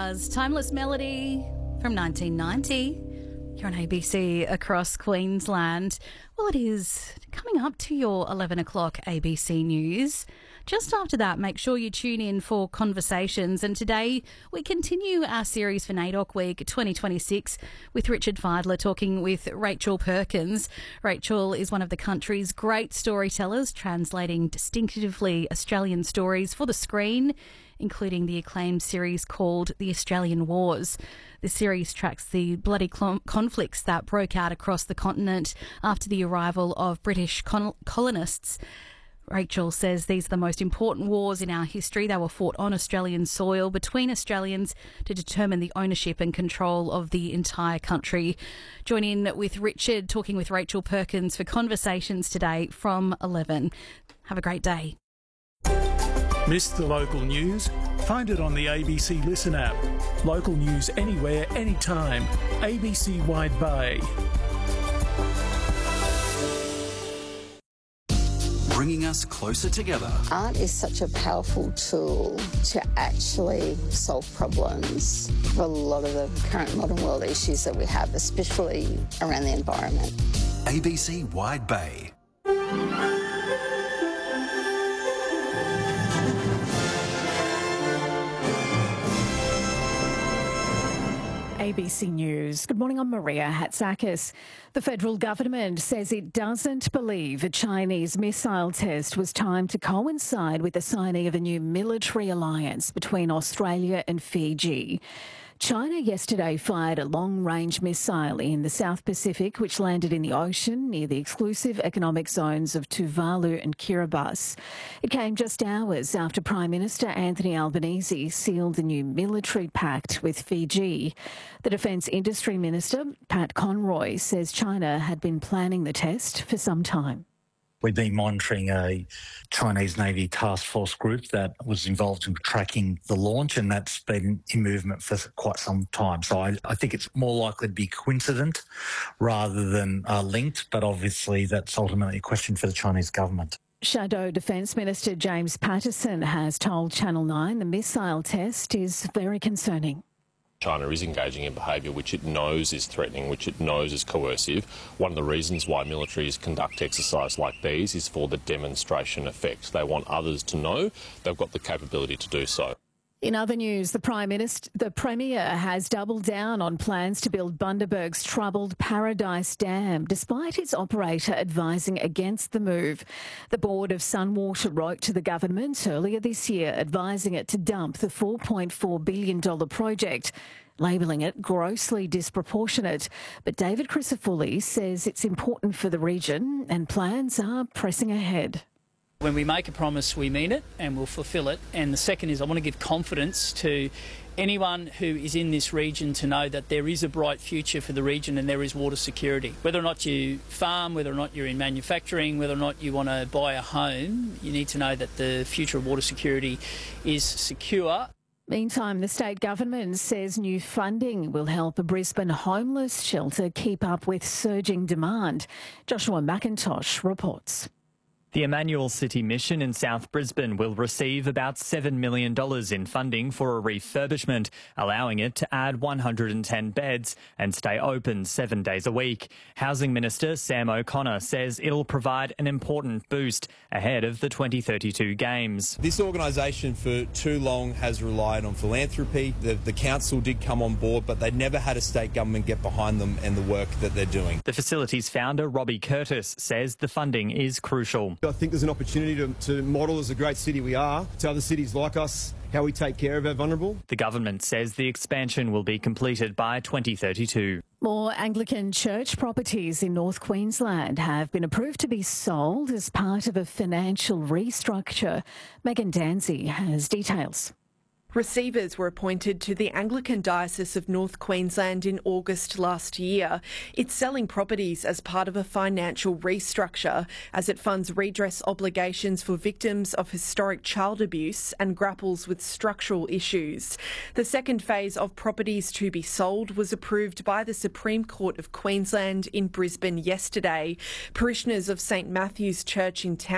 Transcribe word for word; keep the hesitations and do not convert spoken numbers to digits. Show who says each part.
Speaker 1: was Timeless Melody from nineteen ninety. You're on A B C across Queensland. Well, it is coming up to your eleven o'clock A B C News. Just after that, make sure you tune in for Conversations. And today we continue our series for NAIDOC Week twenty twenty-six with Richard Fidler talking with Rachel Perkins. Rachel is one of the country's great storytellers, translating distinctively Australian stories for the screen, including the acclaimed series called The Australian Wars. The series tracks the bloody cl- conflicts that broke out across the continent after the arrival of British col- colonists. Rachel says these are the most important wars in our history. They were fought on Australian soil between Australians to determine the ownership and control of the entire country. Join in with Richard talking with Rachel Perkins for Conversations today from eleven. Have a great day.
Speaker 2: Missed the local news? Find it on the A B C Listen app. Local news anywhere, anytime. A B C Wide Bay.
Speaker 3: Bringing us closer together.
Speaker 4: Art is such a powerful tool to actually solve problems for a lot of the current modern world issues that we have, especially around the environment.
Speaker 3: A B C Wide Bay.
Speaker 5: A B C News. Good morning, I'm Maria Hatzakis. The federal government says it doesn't believe a Chinese missile test was timed to coincide with the signing of a new military alliance between Australia and Fiji. China yesterday fired a long-range missile in the South Pacific, which landed in the ocean near the exclusive economic zones of Tuvalu and Kiribati. It came just hours after Prime Minister Anthony Albanese sealed the new military pact with Fiji. The Defence Industry Minister, Pat Conroy, says China had been planning the test for some time.
Speaker 6: We've been monitoring a Chinese Navy task force group that was involved in tracking the launch, and that's been in movement for quite some time. So I, I think it's more likely to be coincident rather than uh, linked, but obviously that's ultimately a question for the Chinese government.
Speaker 5: Shadow Defence Minister James Patterson has told Channel nine the missile test is very concerning.
Speaker 7: China is engaging in behaviour which it knows is threatening, which it knows is coercive. One of the reasons why militaries conduct exercises like these is for the demonstration effect. They want others to know they've got the capability to do so.
Speaker 5: In other news, the Prime Minister, the Premier has doubled down on plans to build Bundaberg's troubled Paradise Dam, despite its operator advising against the move. The board of Sunwater wrote to the government earlier this year advising it to dump the four point four billion dollars project, labelling it grossly disproportionate. But David Crisafulli says it's important for the region and plans are pressing ahead.
Speaker 8: When we make a promise, we mean it and we'll fulfil it. And the second is I want to give confidence to anyone who is in this region to know that there is a bright future for the region and there is water security. Whether or not you farm, whether or not you're in manufacturing, whether or not you want to buy a home, you need to know that the future of water security is secure.
Speaker 5: Meantime, the state government says new funding will help a Brisbane homeless shelter keep up with surging demand. Joshua McIntosh reports.
Speaker 9: The Emmanuel City Mission in South Brisbane will receive about seven million dollars in funding for a refurbishment, allowing it to add one hundred ten beds and stay open seven days a week. Housing Minister Sam O'Connor says it'll provide an important boost ahead of the twenty thirty-two Games.
Speaker 10: This organisation for too long has relied on philanthropy. The, the council did come on board, but they never had a state government get behind them and the work that they're doing.
Speaker 9: The facility's founder, Robbie Curtis, says the funding is crucial.
Speaker 11: I think there's an opportunity to, to model as a great city we are to other cities like us, how we take care of our vulnerable.
Speaker 9: The government says the expansion will be completed by twenty thirty-two.
Speaker 5: More Anglican church properties in North Queensland have been approved to be sold as part of a financial restructure. Megan Danzy has details.
Speaker 12: Receivers were appointed to the Anglican Diocese of North Queensland in August last year. It's selling properties as part of a financial restructure as it funds redress obligations for victims of historic child abuse and grapples with structural issues. The second phase of properties to be sold was approved by the Supreme Court of Queensland in Brisbane yesterday. Parishioners of St Matthew's Church in town